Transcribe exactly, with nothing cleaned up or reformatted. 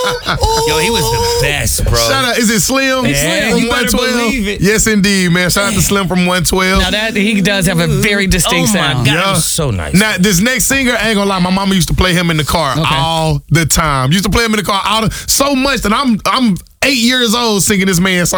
Yo, he was the best, bro. Shout out, is it Slim? It's Slim. From You better one twelve? believe it. Yes, indeed, man. Shout out to Slim from one twelve. Now that he does have a very distinct Oh my sound. God, Yeah. it was so nice. Now, this next singer, I ain't gonna lie, my mama used to play him in the car Okay. all the time. Used to play him in the car all the, so much that I'm I'm eight years old singing this man's song.